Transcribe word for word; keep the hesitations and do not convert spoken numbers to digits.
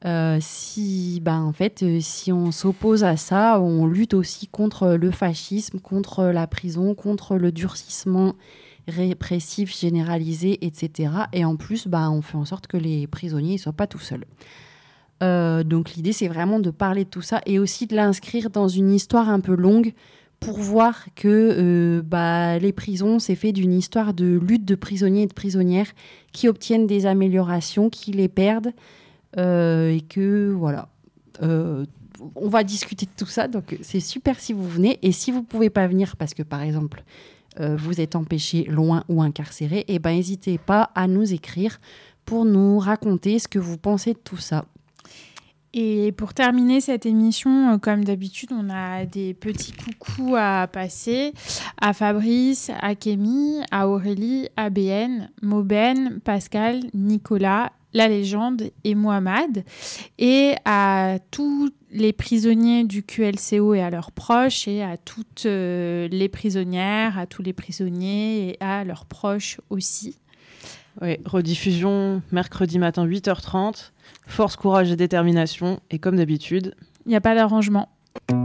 Euh, si, bah, en fait, euh, si on s'oppose à ça, on lutte aussi contre le fascisme, contre la prison, contre le durcissement répressif généralisé, et cetera. Et en plus, bah, on fait en sorte que les prisonniers ne soient pas tout seuls. Euh, donc l'idée, c'est vraiment de parler de tout ça et aussi de l'inscrire dans une histoire un peu longue pour voir que euh, bah, les prisons, c'est fait d'une histoire de lutte de prisonniers et de prisonnières qui obtiennent des améliorations, qui les perdent euh, et que voilà. Euh, on va discuter de tout ça, donc c'est super si vous venez. Et si vous ne pouvez pas venir parce que, par exemple, euh, vous êtes empêché loin ou incarcéré, eh ben, n'hésitez pas à nous écrire pour nous raconter ce que vous pensez de tout ça. Et pour terminer cette émission, comme d'habitude, on a des petits coucous à passer à Fabrice, à Kémy, à Aurélie, à B N, Mauben, Pascal, Nicolas, La Légende et Mohamed, et à tous les prisonniers du Q L C O et à leurs proches, et à toutes euh, les prisonnières, à tous les prisonniers et à leurs proches aussi. Oui, rediffusion mercredi matin huit heures trente. Force, courage et détermination. Et comme d'habitude, il n'y a pas d'arrangement.